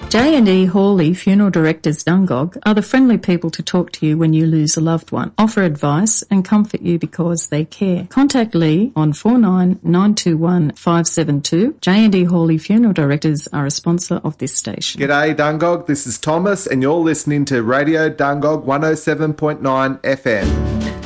J&E Hawley Funeral Directors Dungog are the friendly people to talk to you when you lose a loved one, offer advice and comfort you because they care. Contact Lee on 49921572. 572. J&E Hawley Funeral Directors are a sponsor of this station. G'day Dungog, this is Thomas and you're listening to Radio Dungog 107.9 FM.